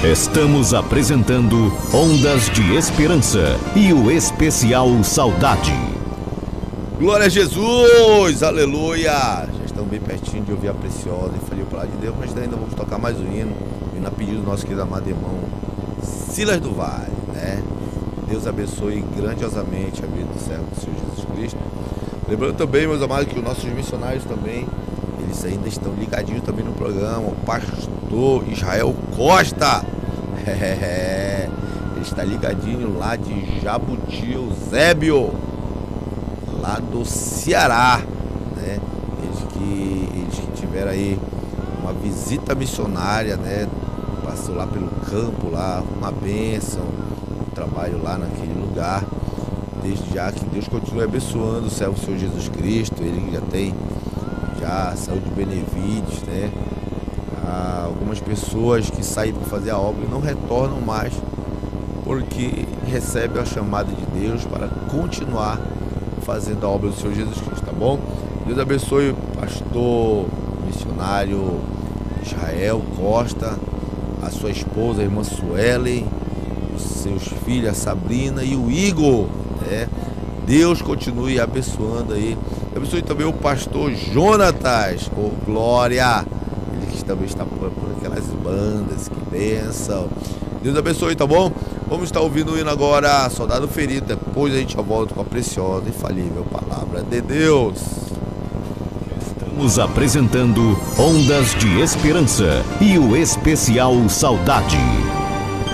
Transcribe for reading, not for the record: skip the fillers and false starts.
Estamos apresentando Ondas de Esperança e o especial Saudade. Glória a Jesus, aleluia. Já estamos bem pertinho de ouvir a preciosa e falei palavra de Deus, mas ainda vamos tocar mais um hino, e na pedido do nosso querido amado irmão Silas do Vale, né? Deus abençoe grandiosamente a vida do servo do Senhor Jesus Cristo. Lembrando também, meus amados, que os nossos missionários também, eles ainda estão ligadinhos também no programa. O pastor Israel Costa, ele está ligadinho lá de Jabuti, Eusébio, lá do Ceará, né? Eles que tiveram aí uma visita missionária, né? Passou lá pelo campo, lá, uma bênção, um trabalho lá naquele lugar. Desde já que Deus continue abençoando o servo do Senhor Jesus Cristo. Ele já saiu de Benevides, né? Algumas pessoas que saem para fazer a obra e não retornam mais, porque recebem a chamada de Deus para continuar fazendo a obra do Senhor Jesus Cristo, tá bom? Deus abençoe o pastor missionário Israel Costa, a sua esposa, a irmã Suelen, os seus filhos, a Sabrina e o Igor, né? Deus continue abençoando aí. Abençoe também o pastor Jonatas, glória, ele que também está por aquelas bandas, que bênção. Deus abençoe, tá bom? Vamos estar ouvindo o hino agora, Soldado Ferido. Depois a gente já volta com a preciosa e infalível palavra de Deus. Estamos apresentando Ondas de Esperança e o especial Saudade.